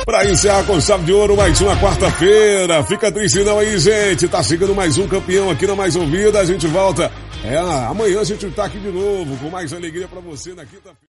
Pra encerrar com chave de ouro, mais uma quarta-feira. Fica triste não aí, gente. Tá chegando mais um campeão aqui na Mais Ouvida. A gente volta. Amanhã a gente tá aqui de novo com mais alegria pra você na quinta-feira.